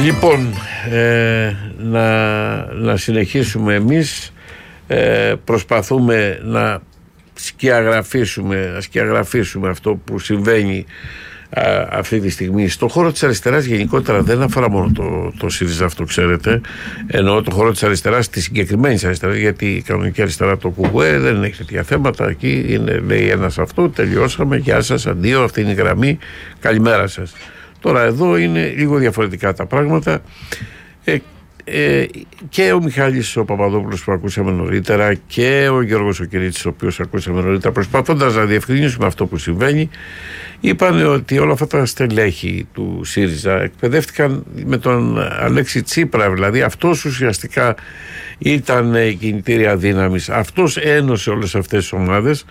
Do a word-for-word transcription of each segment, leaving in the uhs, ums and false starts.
Λοιπόν, ε, να, να συνεχίσουμε εμείς. Ε, προσπαθούμε να σκιαγραφίσουμε, να σκιαγραφίσουμε αυτό που συμβαίνει α, αυτή τη στιγμή στον χώρο της αριστεράς γενικότερα. Δεν αφορά μόνο το, το ΣΥΡΙΖΑ, αυτό ξέρετε. Εννοώ το χώρο της αριστεράς, της συγκεκριμένης αριστεράς, γιατί η κανονική αριστερά, το ΚΚΕ, δεν έχει τέτοια θέματα. Εκεί είναι, λέει ένας αυτό, τελειώσαμε, γεια σας, αντίο, αυτή είναι η γραμμή, καλημέρα σας. Τώρα εδώ είναι λίγο διαφορετικά τα πράγματα. ε, ε, και ο Μιχάλης ο Παπαδόπουλος που ακούσαμε νωρίτερα και ο Γιώργος ο Κυρίτσης, ο οποίος ακούσαμε νωρίτερα, προσπαθώντας να διευκρινίσουμε αυτό που συμβαίνει, είπαν ότι όλα αυτά τα στελέχη του ΣΥΡΙΖΑ εκπαιδεύτηκαν με τον Αλέξη Τσίπρα. Δηλαδή αυτός ουσιαστικά ήταν η κινητήρια δύναμης, αυτός ένωσε όλες αυτές τις ομάδες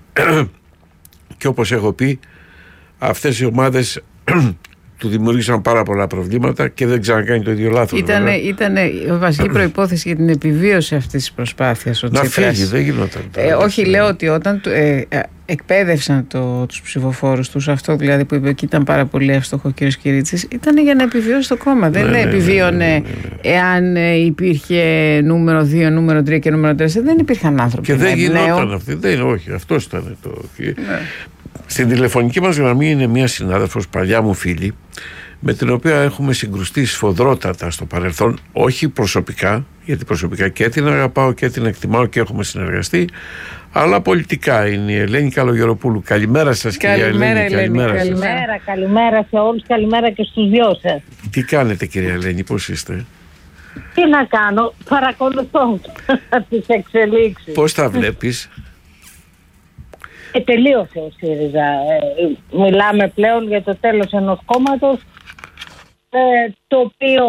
και όπως έχω πει, αυτές οι ομάδες του δημιούργησαν πάρα πολλά προβλήματα και δεν ξανακάνει το ίδιο λάθος. Ήταν, ήταν βασική προϋπόθεση για την επιβίωση αυτής της προσπάθειας. Να φύγει, δεν γινόταν. Ε, όχι, λέω ότι όταν ε, ε, εκπαίδευσαν το, τους ψηφοφόρους τους, αυτό δηλαδή που είπε και ήταν πάρα πολύ εύστοχο ο κ. Κυρίτσης, ήταν για να επιβιώσει το κόμμα. Δεν ναι, ναι, επιβίωνε ναι, ναι, ναι, ναι. εάν ε, υπήρχε νούμερο δύο, νούμερο τρία και νούμερο τέσσερα. Δεν υπήρχαν άνθρωποι. Και δεν γινόταν αυτή. Δεν, όχι, αυτό ήταν το. Ναι. Στην τηλεφωνική μας γραμμή είναι μια συνάδελφος, παλιά μου φίλη, με την οποία έχουμε συγκρουστεί σφοδρότατα στο παρελθόν, όχι προσωπικά, γιατί προσωπικά και την αγαπάω και την εκτιμάω και έχουμε συνεργαστεί, αλλά πολιτικά. Είναι η Ελένη Καλογεροπούλου. Καλημέρα σας, κυρία Ελένη. Ελένη. Καλημέρα, καλημέρα, καλημέρα σε όλους, καλημέρα και στους δυο σας. Τι κάνετε, κυρία Ελένη, πώς είστε? Τι να κάνω, παρακολουθώ τις εξελίξεις. Πώς τα βλέπεις? Ε, τελείωσε ο ΣΥΡΙΖΑ. Ε, μιλάμε πλέον για το τέλος ενός κόμματος ε, το οποίο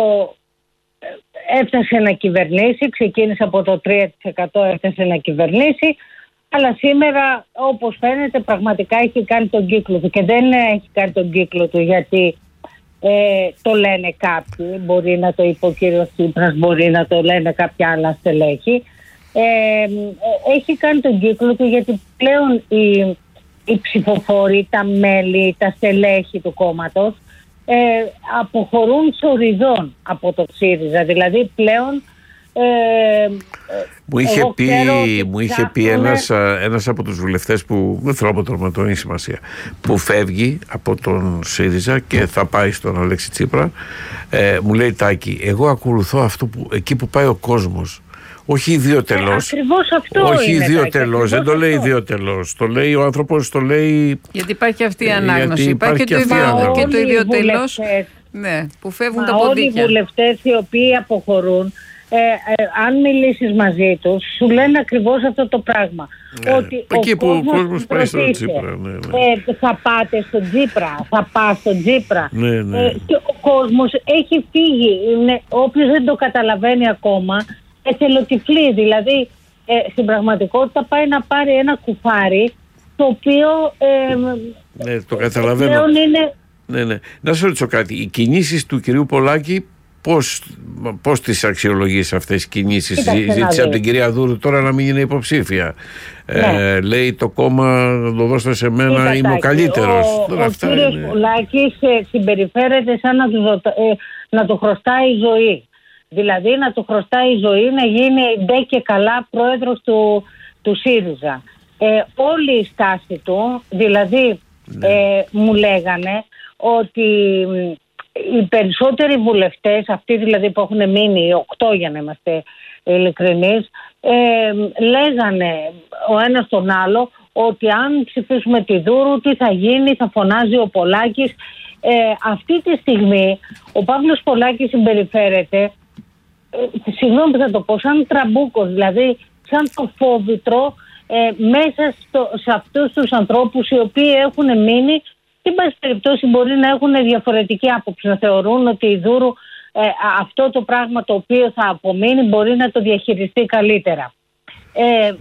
έφτασε να κυβερνήσει, ξεκίνησε από το τρία τοις εκατό, έφτασε να κυβερνήσει, αλλά σήμερα όπως φαίνεται πραγματικά έχει κάνει τον κύκλο του και δεν έχει κάνει τον κύκλο του γιατί ε, το λένε κάποιοι, μπορεί να το είπε ο κύριος Τσίπρας, μπορεί να το λένε κάποια άλλα στελέχη. Ε, έχει κάνει τον κύκλο του γιατί πλέον οι, οι ψηφοφόροι, τα μέλη, τα στελέχη του κόμματος ε, αποχωρούν σοριδών από το ΣΥΡΙΖΑ. Δηλαδή πλέον ε, μου είχε πει, μου είχε πει ένας, ένας από τους βουλευτές που δεν θέλω από το όνομα, έχει σημασία, που φεύγει από τον ΣΥΡΙΖΑ και θα πάει στον Αλέξη Τσίπρα, ε, μου λέει Τάκη, εγώ ακολουθώ αυτό που, εκεί που πάει ο κόσμος. Όχι ιδιωτελώς. Ε, ακριβώς αυτό Όχι είναι. ιδιωτελώς. Δεν το λέει ιδιωτελώς. Το λέει ο άνθρωπος, το λέει. Γιατί υπάρχει αυτή η ανάγνωση. Υπάρχει, υπάρχει και, αυτό και το ιδιωτελώς. Ναι, που φεύγουν τα ποντίκια. Όλοι οι βουλευτές οι οποίοι αποχωρούν, ε, ε, αν μιλήσεις μαζί τους, σου λένε ακριβώς αυτό το πράγμα. Ναι. Ότι εκεί ο που ο κόσμος πάει στον Τσίπρα. Ναι, ναι. Ε, θα πάτε στον Τσίπρα, θα πας στον Τσίπρα. Ναι, ναι. Ε, και ο κόσμος έχει φύγει. Είναι, όποιος δεν το καταλαβαίνει ακόμα, εθελοτυφλή, δηλαδή ε, στην πραγματικότητα πάει να πάρει ένα κουφάρι το οποίο ε, ναι, το καταλαβαίνω. πλέον είναι... Ναι, ναι. Να σου ρωτήσω κάτι, οι κινήσεις του κυρίου Πολάκη πώς, πώς τις αξιολογείς αυτές τις κινήσεις? Ζήτησε από την κυρία Δούρου τώρα να μην είναι υποψήφια. Ναι. Ε, λέει το κόμμα να το δώσετε σε μένα, Κοίτα, είμαι ο καλύτερος. Ο, τώρα, ο κύριος είναι... Πολάκης ε, συμπεριφέρεται σαν να του, δω, ε, να του χρωστάει η ζωή. Δηλαδή να του χρωστάει η ζωή να γίνει ντε και καλά πρόεδρος του, του ΣΥΡΙΖΑ. Ε, όλη η στάση του, δηλαδή ναι. ε, μου λέγανε ότι οι περισσότεροι βουλευτές, αυτοί δηλαδή που έχουν μείνει, οι οκτώ για να είμαστε ειλικρινείς, ε, λέγανε ο ένας τον άλλο ότι αν ψηφίσουμε τη Δούρου τι θα γίνει, θα φωνάζει ο Πολάκης. Ε, αυτή τη στιγμή ο Παύλος Πολάκης συμπεριφέρεται, Ε, συγγνώμη θα το πω, σαν τραμπούκος, δηλαδή σαν το φόβητρο ε, μέσα στο, σε αυτούς τους ανθρώπους οι οποίοι έχουν μείνει, στην πάση περιπτώσει μπορεί να έχουν διαφορετική άποψη, να θεωρούν ότι η Δούρου ε, αυτό το πράγμα το οποίο θα απομείνει μπορεί να το διαχειριστεί καλύτερα. Ε,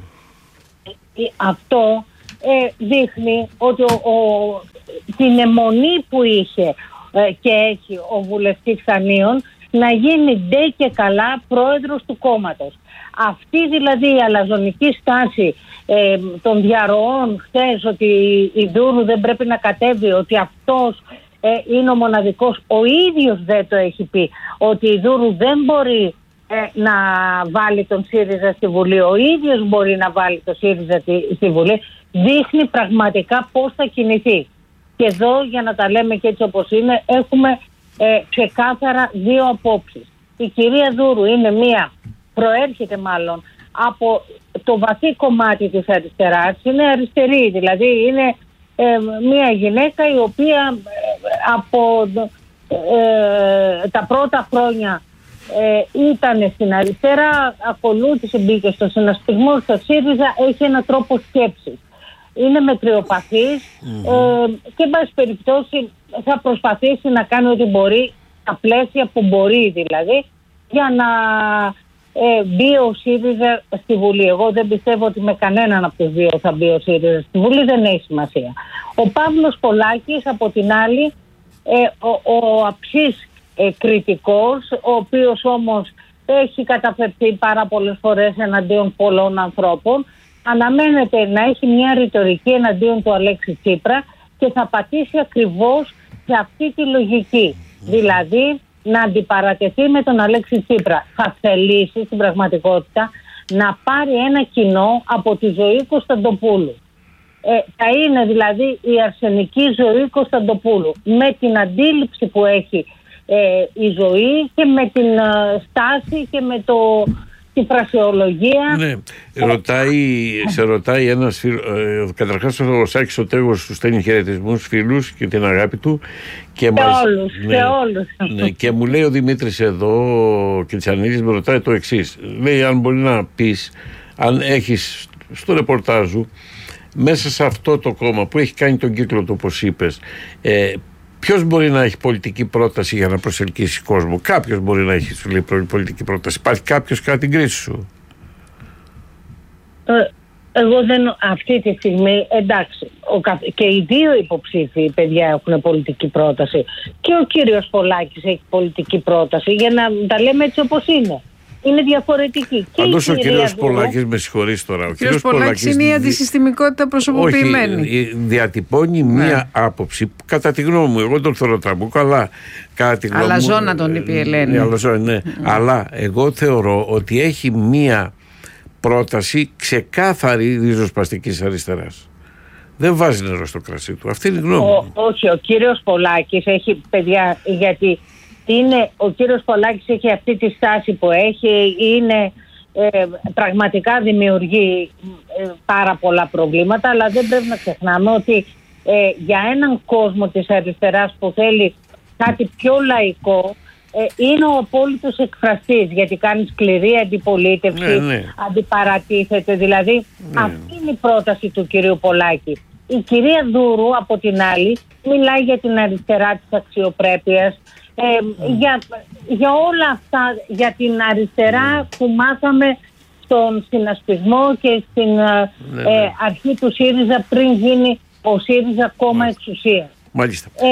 αυτό ε, δείχνει ότι ο, ο, την αιμονή που είχε ε, και έχει ο βουλευτής Χανίων να γίνει ντε και καλά πρόεδρος του κόμματος. Αυτή δηλαδή η αλαζονική στάση ε, των διαρροών χθες ότι η Δούρου δεν πρέπει να κατέβει, ότι αυτός ε, είναι ο μοναδικός, ο ίδιος δεν το έχει πει, ότι η Δούρου δεν μπορεί ε, να βάλει τον ΣΥΡΙΖΑ στη Βουλή, ο ίδιος μπορεί να βάλει τον ΣΥΡΙΖΑ στη Βουλή, δείχνει πραγματικά πώς θα κινηθεί. Και εδώ, για να τα λέμε και έτσι όπως είναι, έχουμε ε, ξεκάθαρα δύο απόψεις. Η κυρία Δούρου είναι μία, προέρχεται μάλλον από το βαθύ κομμάτι της αριστεράς, είναι αριστερή, δηλαδή είναι ε, μία γυναίκα η οποία ε, από ε, τα πρώτα χρόνια ε, ήταν στην αριστερά, ακολούθησε, μπήκε στο συνασπισμό, στο ΣΥΡΙΖΑ, έχει έναν τρόπο σκέψης. Είναι μετριοπαθής mm-hmm. ε, και εν πάση περιπτώσει θα προσπαθήσει να κάνει ό,τι μπορεί, τα πλαίσια που μπορεί δηλαδή, για να ε, μπει ο ΣΥΡΙΖΑ στη Βουλή. Εγώ δεν πιστεύω ότι με κανέναν από τους δύο θα μπει ο ΣΥΡΙΖΑ στη Βουλή, δεν έχει σημασία. Ο Παύλος Πολάκης από την άλλη, ε, ο, ο αψής ε, κριτικός, ο οποίος όμως έχει καταφερθεί πάρα πολλές φορές εναντίον πολλών ανθρώπων, αναμένεται να έχει μια ρητορική εναντίον του Αλέξη Τσίπρα και θα πατήσει ακριβώς σε αυτή τη λογική. Δηλαδή να αντιπαρατεθεί με τον Αλέξη Τσίπρα. Θα θελήσει στην πραγματικότητα να πάρει ένα κοινό από τη ζωή Κωνσταντοπούλου. Ε, θα είναι δηλαδή η αρσενική ζωή Κωνσταντοπούλου, με την αντίληψη που έχει ε, η ζωή και με την ε, στάση και με το... τη φρασιολογία. Ναι, ρωτάει, σε ρωτάει ένας φίλος, ε, καταρχάς ο Σάκης ο Τέγος σου στέλνει χαιρετισμούς, φίλους και την αγάπη του και σε μας, όλους, ναι, σε όλους. Ναι, και μου λέει ο Δημήτρης εδώ, ο Κιτσανίδης με ρωτάει το εξής, λέει αν μπορεί να πεις, αν έχεις στο ρεπορτάζ σου μέσα σε αυτό το κόμμα που έχει κάνει τον κύκλο του όπως είπες, ε, ποιος μπορεί να έχει πολιτική πρόταση για να προσελκύσει κόσμο? Κάποιος μπορεί να έχει, σου λέει, πολιτική πρόταση. Υπάρχει κάποιος κατά την κρίση σου? Ε, εγώ δεν, αυτή τη στιγμή, εντάξει, ο, και οι δύο υποψήφοι παιδιά έχουν πολιτική πρόταση. Και ο κύριος Πολάκης έχει πολιτική πρόταση, για να τα λέμε έτσι όπως είναι. Είναι διαφορετική. Πάντως ο κύριος Πολάκης, με συγχωρείς τώρα. Ο κύριος Πολάκης είναι η αντισυστημικότητα προσωποποιημένη. Όχι, διατυπώνει ναι. μία άποψη που κατά τη γνώμη μου, εγώ τον θεωρώ τραμπούκο, αλλά κατά τη γνώμη μου. Αλαζόνα τον είπε η Ελένη. Ναι, αλαζόνα, ναι. Mm. Αλλά εγώ θεωρώ ότι έχει μία πρόταση ξεκάθαρη ριζοσπαστικής αριστεράς. Δεν βάζει νερό στο κρασί του. Αυτή είναι η γνώμη μου. Όχι, ο κύριος Πολάκης έχει, παιδιά, γιατί. Είναι, ο κύριος Πολάκης έχει αυτή τη στάση που έχει, είναι ε, πραγματικά δημιουργεί ε, πάρα πολλά προβλήματα, αλλά δεν πρέπει να ξεχνάμε ότι ε, για έναν κόσμο της αριστεράς που θέλει κάτι πιο λαϊκό, ε, είναι ο απόλυτος εκφραστής, γιατί κάνει σκληρή αντιπολίτευση, ναι, ναι. αντιπαρατίθεται, δηλαδή ναι. αυτή είναι η πρόταση του κυρίου Πολάκη. Η κυρία Δούρου από την άλλη μιλάει για την αριστερά της αξιοπρέπειας, Ε, για, για όλα αυτά, για την αριστερά που μάθαμε στον συνασπισμό και στην ναι, ναι. Ε, αρχή του ΣΥΡΙΖΑ πριν γίνει ο ΣΥΡΙΖΑ κόμμα εξουσία. Μάλιστα. Ε,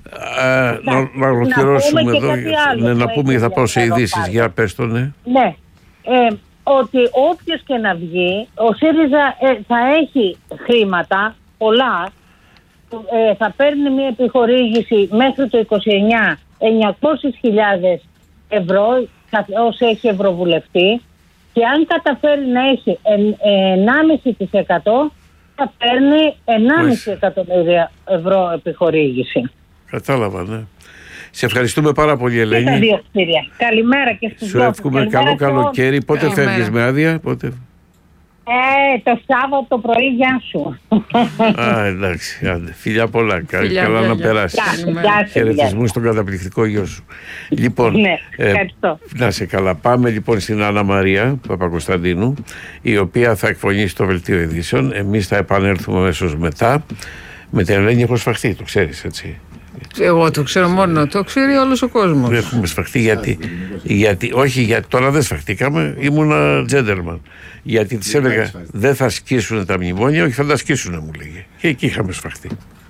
ε, να, να ολοκληρώσουμε εδώ, ναι, να πούμε θα πάω σε ειδήσεις, για πες το, ναι. Ναι, ε, ότι όποιος και να βγει, ο ΣΥΡΙΖΑ ε, θα έχει χρήματα, πολλά, ε, θα παίρνει μια επιχορήγηση μέχρι το είκοσι εννιά εννιακόσιες χιλιάδες ευρώ ως έχει ευρωβουλευτή, και αν καταφέρει να έχει ενάμιση τοις εκατό θα παίρνει ενάμιση εκατομμύρια ευρώ επιχορήγηση. Κατάλαβα, ναι. Σε ευχαριστούμε πάρα πολύ, Ελένη. Και τα δύο κτίρια. Καλημέρα και στους δυο. Σου εύχομαι καλό καλοκαίρι. Πότε φεύγεις με άδεια? Πότε? Ε, το Σάββατο το πρωί, γεια σου. Α, εντάξει, άντε. Φιλιά πολλά. Φιλιά, καλά να περάσεις. Χαιρετισμούς στον καταπληκτικό γιο σου. Λοιπόν, ναι, ε, να σε καλά. Πάμε λοιπόν στην Άννα Μαρία Παπακοσταντίνου, η οποία θα εκφωνήσει το δελτίο ειδήσεων. Εμείς θα επανέλθουμε αμέσως μετά. Με την Ελένη έχω σφαχτεί, το ξέρεις, έτσι. Εγώ το ξέρω μόνο, το ξέρει όλος ο κόσμος. Δεν έχουμε σφαχτεί γιατί, γιατί, όχι γιατί τώρα δεν σφαχτήκαμε, ήμουνα τζέντερμαν. Γιατί της έλεγα δεν θα σκίσουν τα μνημόνια, όχι θα τα σκίσουν, μου λέγε. Και εκεί είχαμε σφαχτεί.